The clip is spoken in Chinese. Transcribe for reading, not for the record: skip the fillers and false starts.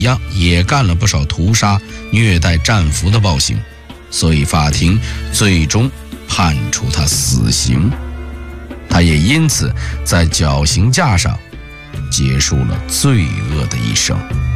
样也干了不少屠杀、虐待战俘的暴行，所以法庭最终判处他死刑。他也因此在绞刑架上结束了罪恶的一生。